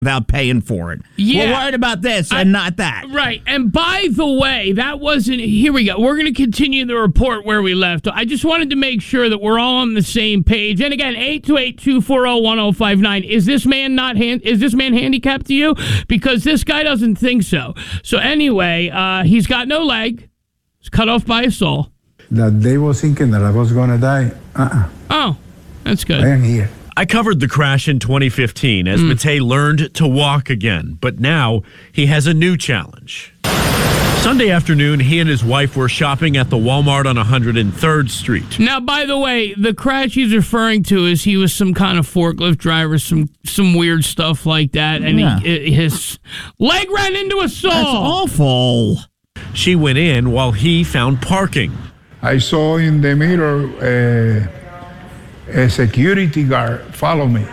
without paying for it. Yeah. We're worried about this and not that. Right. And by the way, that wasn't... Here we go. We're going to continue the report where we left. I just wanted to make sure that we're all on the same page. And again, 828-240-1059. Is this man handicapped to you? Because this guy doesn't think so. So anyway, he's got no leg. He's cut off by a saw. That they were thinking that I was going to die. Oh, that's good. I am here. I covered the crash in 2015 as Matei learned to walk again, but now he has a new challenge. Sunday afternoon, he and his wife were shopping at the Walmart on 103rd Street. Now, by the way, the crash he's referring to is he was some kind of forklift driver, some weird stuff like that, and his leg ran into a saw. That's awful. She went in while he found parking. I saw in the mirror a security guard follow me.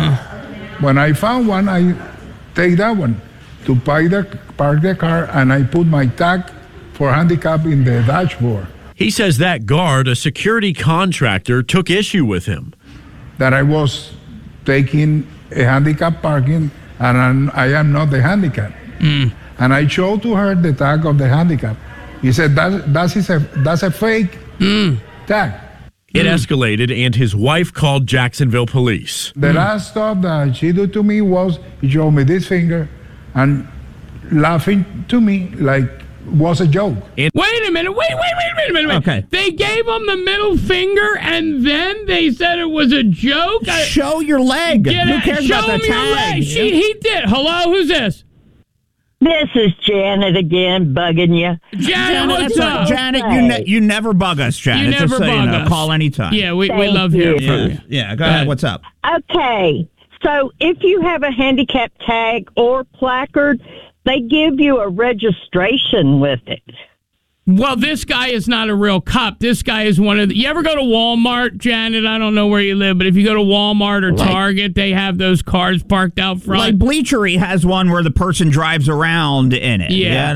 When I found one, I take that one to park the car, and I put my tag for handicap in the dashboard. He says that guard, a security contractor, took issue with him. That I was taking a handicap parking, and I am not the handicap. And I showed to her the tag of the handicap. He said, that's a fake tag. It escalated, and his wife called Jacksonville police. The last stuff that she did to me was he showed me this finger and laughing to me like was a joke. Wait a minute. Wait a minute. Okay. They gave him the middle finger, and then they said it was a joke? Show your leg. Who cares show about the him your tag? leg. He did. Hello, who's this? This is Janet again, bugging you. Janet, what's up? Janet, you never bug us, Janet. You never Just so bug you know, us. call anytime. Yeah, we Thank love hearing you. from you. Yeah, go ahead. What's up? Okay, so if you have a handicap tag or placard, they give you a registration with it. Well, this guy is not a real cop. This guy is one of the... You ever go to Walmart, Janet? I don't know where you live, but if you go to Walmart or Target, they have those cars parked out front. Like Bleachery has one where the person drives around in it. Yeah.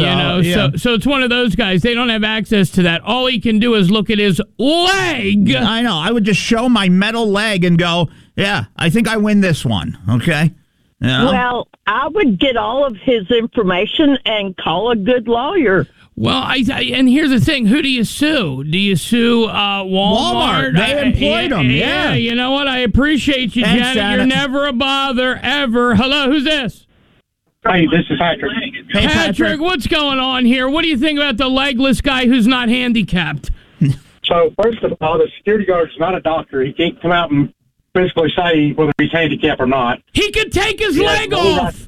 So it's one of those guys. They don't have access to that. All he can do is look at his leg. I know. I would just show my metal leg and go, yeah, I think I win this one. Okay? You know? Well, I would get all of his information and call a good lawyer. Well, and here's the thing. Who do you sue? Do you sue Walmart? They employed him, yeah. You know what? I appreciate you, Thanks, Janet. Janet. You're never a bother, ever. Hello, who's this? Hey, this is Patrick. Hey, Patrick, what's going on here? What do you think about the legless guy who's not handicapped? So, first of all, the security guard is not a doctor. He can't come out and physically say whether he's handicapped or not. He could take his leg off.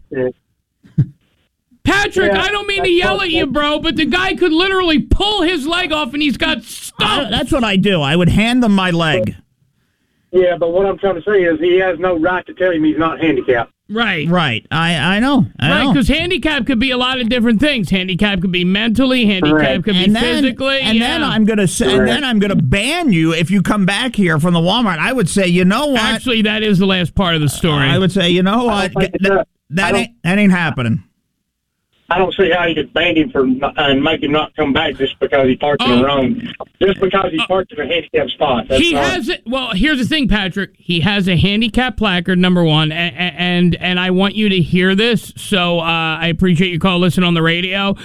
Patrick, Yeah, I don't mean to yell at you, bro, but the guy could literally pull his leg off and he's got stuff. That's what I do. I would hand them my leg. Yeah, but what I'm trying to say is he has no right to tell him he's not handicapped. Right. Right. I know. Right, because handicap could be a lot of different things. Handicap could be mentally. Handicap could be physically. Then I'm gonna say, and then I'm gonna ban you if you come back here from the Walmart. I would say, you know what? Actually, that is the last part of the story. I would say, you know what? That ain't happening. I don't see how you could ban him and make him not come back just because he parked in the wrong, just because he parked in a handicapped spot. That's Well, here's the thing, Patrick. He has a handicap placard, number one, and I want you to hear this. So I appreciate your call. Listen on the radio.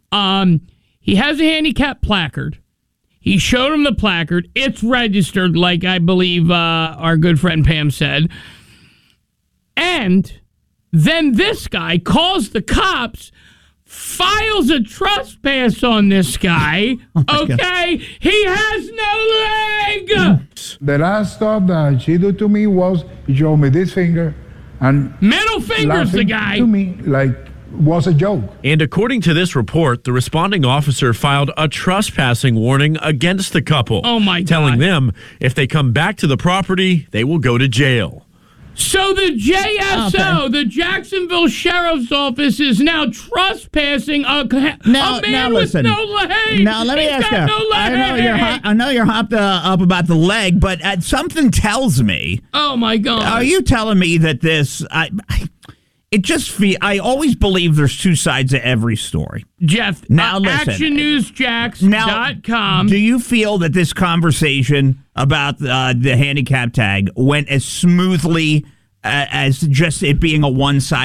He has a handicap placard. He showed him the placard. It's registered, like I believe our good friend Pam said. And then this guy calls the cops, files a trespass on this guy. Okay? He has no leg. The last stuff that she did to me was he showed me this finger and middle finger's the laughing guy. to me like was a joke. And according to this report, the responding officer filed a trespassing warning against the couple. Oh, my God. Telling them if they come back to the property, they will go to jail. So the JSO, the Jacksonville Sheriff's Office, is now trespassing a man with listen. no leg. Now let me He's ask you. got no leg. I know you're hopped up about the leg, but something tells me. Oh my God! Are you telling me that this? It just I always believe there's two sides to every story. Jeff, now listen. ActionNewsJax.com. Do you feel that this conversation about the handicap tag went as smoothly as just it being a one-sided